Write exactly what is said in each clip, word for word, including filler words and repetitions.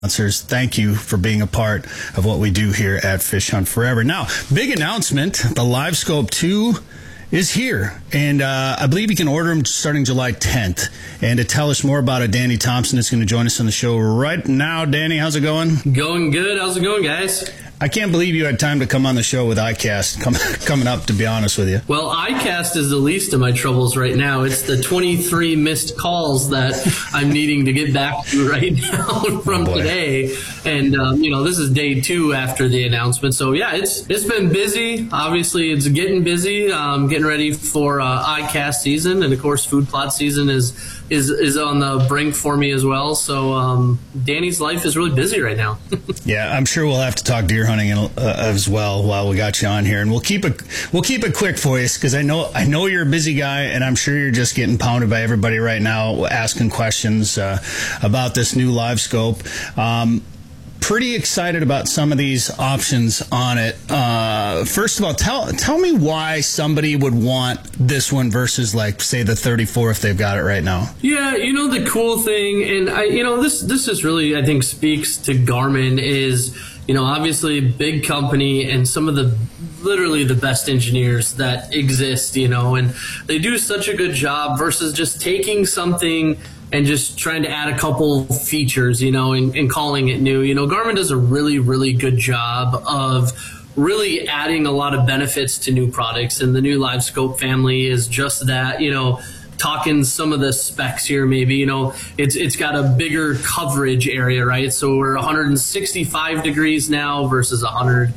Sponsors, thank you for being a part of what we do here at Fish Hunt Forever. Now, big announcement, the LiveScope two is here, and uh, I believe you can order them starting July tenth. And to tell us more about it, Danny Thompson is going to join us on the show right now. Danny, how's it going? Going good. How's it going, guys? I can't believe you had time to come on the show with iCast come, coming up, to be honest with you. Well, iCast is the least of my troubles right now. It's the twenty-three missed calls that I'm needing to get back to right now from oh today. And, um, you know, this is day two after the announcement. So, yeah, it's it's been busy. Obviously, it's getting busy, um, getting ready for uh, iCast season. And, of course, food plot season is is is on the brink for me as well. So um, Danny's life is really busy right now. Yeah, I'm sure we'll have to talk deer hunting uh, as well while we got you on here, and we'll keep it we'll keep it quick for you, because I know I know you're a busy guy, and I'm sure you're just getting pounded by everybody right now asking questions uh, about this new LiveScope. Um, Pretty excited about some of these options on it. Uh, first of all, tell tell me why somebody would want this one versus, like, say, the thirty-four if they've got it right now. Yeah, you know, the cool thing, and I, you know, this this is really, I think, speaks to Garmin is, you know, obviously big company and some of the literally the best engineers that exist, you know, and they do such a good job versus just taking something and just trying to add a couple features, you know, and, and calling it new. You know, Garmin does a really, really good job of really adding a lot of benefits to new products, and the new LiveScope family is just that. You know, talking some of the specs here, maybe, you know, it's it's got a bigger coverage area, right? So we're one hundred sixty-five degrees now versus one hundred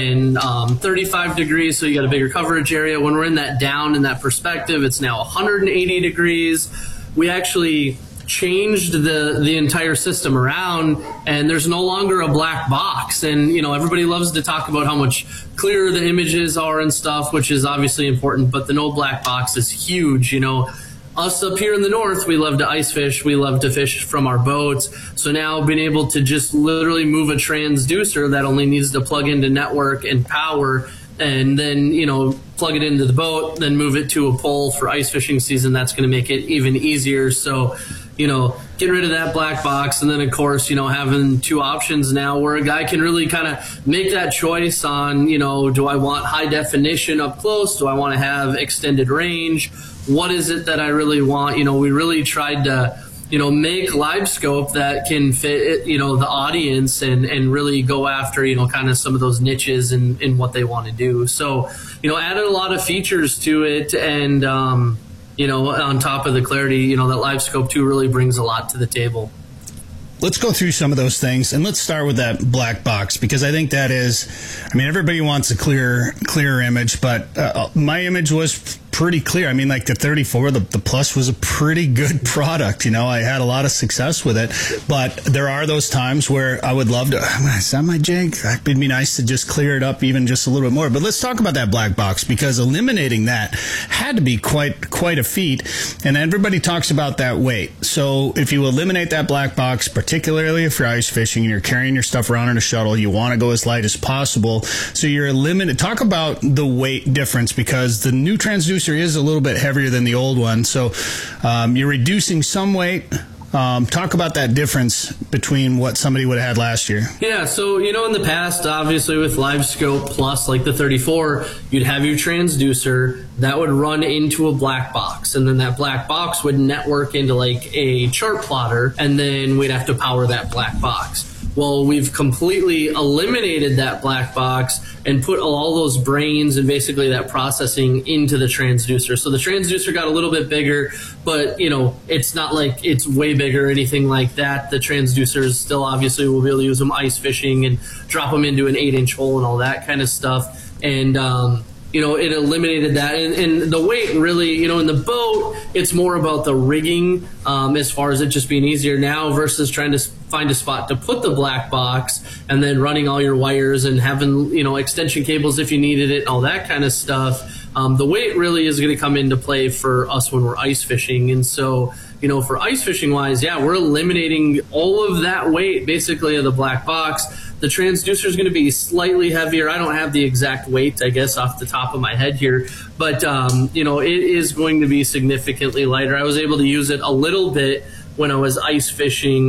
thirty-five degrees, so you got a bigger coverage area. When we're in that down in that perspective, it's now one hundred eighty degrees. We actually changed the the entire system around, and there's no longer a black box. And, you know, everybody loves to talk about how much clearer the images are and stuff, which is obviously important, but the no black box is huge. You know, us up here in the north, we love to ice fish, we love to fish from our boats. So now being able to just literally move a transducer that only needs to plug into network and power, and then, you know, plug it into the boat, then move it to a pole for ice fishing season, that's going to make it even easier. So, you know, get rid of that black box, and then, of course, you know, having two options now where a guy can really kind of make that choice on, you know, do I want high definition up close? Do I want to have extended range? What is it that I really want? You know, we really tried to, you know, make LiveScope that can fit, you know, the audience and, and really go after, you know, kind of some of those niches and in, in what they want to do. So, you know, added a lot of features to it, and, um, you know, on top of the clarity, you know, that LiveScope two really brings a lot to the table. Let's go through some of those things, and let's start with that black box, because I think that is, I mean, everybody wants a clear, clearer image, but uh, my image was pretty clear. I mean, like the thirty-four, the, the Plus was a pretty good product. You know, I had a lot of success with it, but there are those times where I would love to, is that my jig? It'd be nice to just clear it up even just a little bit more. But let's talk about that black box, because eliminating that had to be quite, quite a feat. And everybody talks about that weight. So if you eliminate that black box, particularly if you're ice fishing and you're carrying your stuff around in a shuttle, you want to go as light as possible. So you're eliminated. Talk about the weight difference, because the new transducer is a little bit heavier than the old one. So um, you're reducing some weight. Um, talk about that difference between what somebody would have had last year. Yeah, so, you know, in the past, obviously with LiveScope Plus, like the thirty-four, you'd have your transducer that would run into a black box, and then that black box would network into like a chart plotter, and then we'd have to power that black box. Well, we've completely eliminated that black box and put all those brains and basically that processing into the transducer. So the transducer got a little bit bigger, but, you know, it's not like it's way bigger or anything like that. The transducers still obviously will be able to use them ice fishing and drop them into an eight inch hole and all that kind of stuff. And, um, you know, it eliminated that. And, and the weight really, you know, in the boat, it's more about the rigging um, as far as it just being easier now versus trying to find a spot to put the black box and then running all your wires and having, you know, extension cables if you needed it and all that kind of stuff. Um, the weight really is going to come into play for us when we're ice fishing. And so, you know, for ice fishing wise, yeah, we're eliminating all of that weight basically of the black box. The transducer is going to be slightly heavier. I don't have the exact weight, I guess, off the top of my head here, but, um, you know, it is going to be significantly lighter. I was able to use it a little bit when I was ice fishing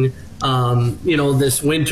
um, you know, this winter.